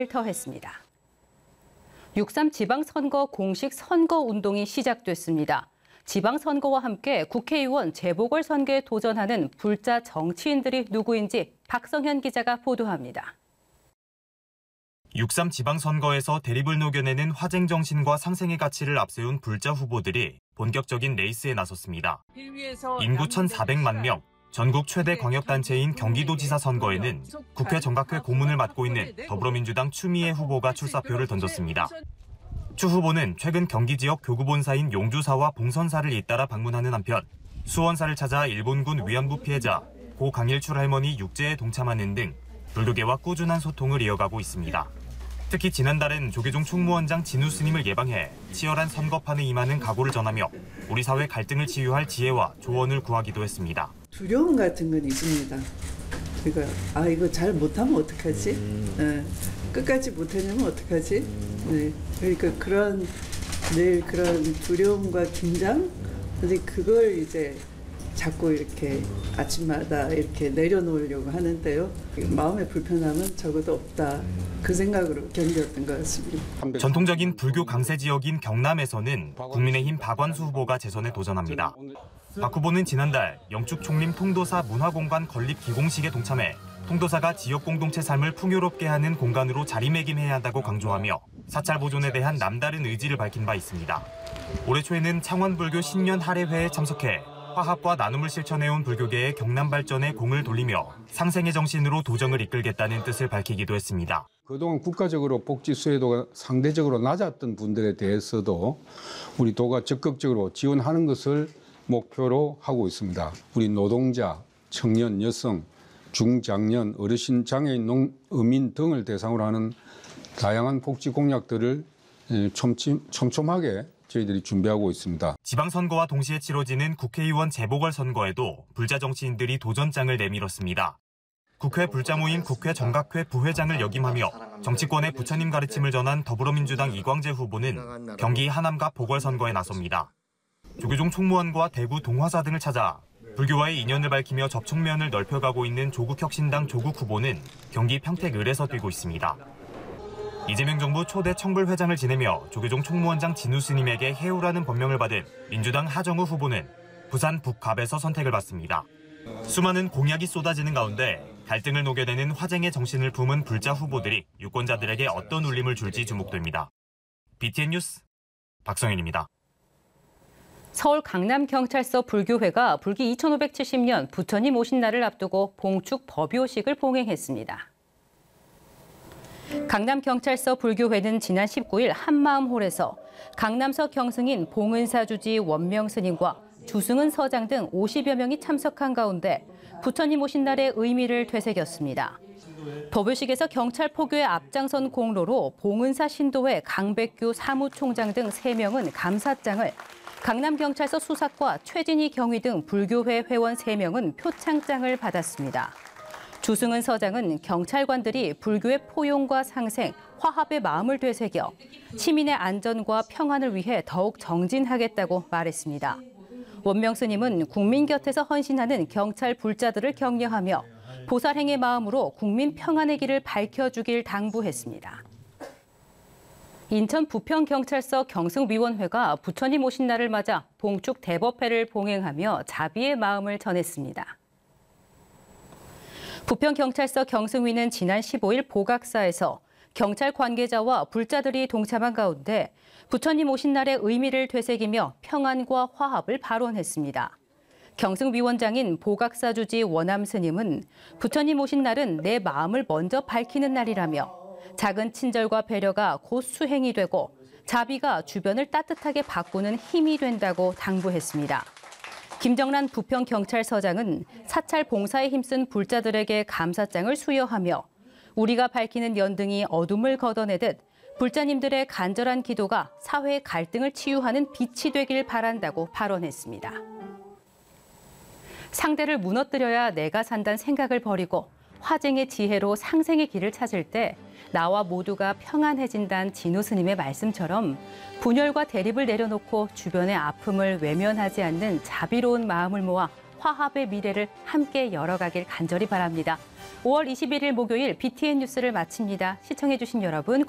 터했습니다. 6.3 지방선거 공식 선거운동이 시작됐습니다. 지방선거와 함께 국회의원 재보궐선거에 도전하는 불자 정치인들이 누구인지 박성현 기자가 보도합니다. 6.3 지방선거에서 대립을 녹여내는 화쟁 정신과 상생의 가치를 앞세운 불자 후보들이 본격적인 레이스에 나섰습니다. 인구 1,400만 명, 전국 최대 광역단체인 경기도지사 선거에는 국회 정각회 고문을 맡고 있는 더불어민주당 추미애 후보가 출사표를 던졌습니다. 추 후보는 최근 경기 지역 교구본사인 용주사와 봉선사를 잇따라 방문하는 한편 수원사를 찾아 일본군 위안부 피해자 고 강일출 할머니 육제에 동참하는 등 불교계와 꾸준한 소통을 이어가고 있습니다. 특히 지난달엔 조계종 총무원장 진우 스님을 예방해 치열한 선거판에 임하는 각오를 전하며 우리 사회 갈등을 치유할 지혜와 조언을 구하기도 했습니다. 두려움 같은 건 있습니다. 이거 잘 못하면 어떡하지? 끝까지 못하냐면 어떡하지? 네. 그러니까 늘 그런 두려움과 긴장, 그걸 이제 자꾸 이렇게 아침마다 이렇게 내려놓으려고 하는데요. 마음의 불편함은 적어도 없다. 그 생각으로 견뎠던 것 같습니다. 전통적인 불교 강세 지역인 경남에서는 국민의힘 박완수 후보가 재선에 도전합니다. 박 후보는 지난달 영축 총림 통도사 문화공간 건립 기공식에 동참해 통도사가 지역 공동체 삶을 풍요롭게 하는 공간으로 자리매김해야 한다고 강조하며 사찰 보존에 대한 남다른 의지를 밝힌 바 있습니다. 올해 초에는 창원불교 신년 할애회에 참석해 화합과 나눔을 실천해온 불교계의 경남 발전에 공을 돌리며 상생의 정신으로 도정을 이끌겠다는 뜻을 밝히기도 했습니다. 그동안 국가적으로 복지 수혜도가 상대적으로 낮았던 분들에 대해서도 우리 도가 적극적으로 지원하는 것을 목표로 하고 있습니다. 우리 노동자, 청년, 여성, 중장년, 어르신, 장애인, 어민 등을 대상으로 하는 다양한 복지 공약들을 촘촘하게 저희들이 준비하고 있습니다. 지방선거와 동시에 치러지는 국회의원 재보궐선거에도 불자 정치인들이 도전장을 내밀었습니다. 국회 불자 모임 국회 정각회 부회장을 역임하며 정치권의 부처님 가르침을 전한 더불어민주당 이광재 후보는 경기 하남과 보궐선거에 나섭니다. 조계종 총무원과 대구 동화사 등을 찾아 불교와의 인연을 밝히며 접촉면을 넓혀가고 있는 조국혁신당 조국 후보는 경기 평택 을에서 뛰고 있습니다. 이재명 정부 초대 청불회장을 지내며 조계종 총무원장 진우 스님에게 해오라는 법명을 받은 민주당 하정우 후보는 부산 북갑에서 선택을 받습니다. 수많은 공약이 쏟아지는 가운데 갈등을 녹여내는 화쟁의 정신을 품은 불자 후보들이 유권자들에게 어떤 울림을 줄지 주목됩니다. BTN 뉴스 박성현입니다. 서울 강남경찰서 불교회가 불기 2570년 부처님 오신 날을 앞두고 봉축 법요식을 봉행했습니다. 강남경찰서 불교회는 지난 19일 한마음홀에서 강남서 경승인 봉은사주지 원명스님과 주승은 서장 등 50여 명이 참석한 가운데 부처님 오신 날의 의미를 되새겼습니다. 법요식에서 경찰 포교에 앞장선 공로로 봉은사 신도회 강백규 사무총장 등 3명은 감사장을, 강남경찰서 수사과 최진희 경위 등 불교회 회원 3명은 표창장을 받았습니다. 주승은 서장은 경찰관들이 불교의 포용과 상생, 화합의 마음을 되새겨 시민의 안전과 평안을 위해 더욱 정진하겠다고 말했습니다. 원명 스님은 국민 곁에서 헌신하는 경찰 불자들을 격려하며 보살행의 마음으로 국민 평안의 길을 밝혀주길 당부했습니다. 인천 부평경찰서 경승위원회가 부처님 오신 날을 맞아 봉축 대법회를 봉행하며 자비의 마음을 전했습니다. 부평경찰서 경승위는 지난 15일 보각사에서 경찰 관계자와 불자들이 동참한 가운데 부처님 오신 날의 의미를 되새기며 평안과 화합을 발언했습니다. 경승위원장인 보각사주지 원암스님은 부처님 오신 날은 내 마음을 먼저 밝히는 날이라며 작은 친절과 배려가 곧 수행이 되고 자비가 주변을 따뜻하게 바꾸는 힘이 된다고 당부했습니다. 김정란 부평경찰서장은 사찰 봉사에 힘쓴 불자들에게 감사장을 수여하며 우리가 밝히는 연등이 어둠을 걷어내듯 불자님들의 간절한 기도가 사회의 갈등을 치유하는 빛이 되길 바란다고 발언했습니다. 상대를 무너뜨려야 내가 산다는 생각을 버리고 화쟁의 지혜로 상생의 길을 찾을 때 나와 모두가 평안해진다는 진우 스님의 말씀처럼 분열과 대립을 내려놓고 주변의 아픔을 외면하지 않는 자비로운 마음을 모아 화합의 미래를 함께 열어가길 간절히 바랍니다. 5월 21일 목요일 BTN 뉴스를 마칩니다. 시청해주신 여러분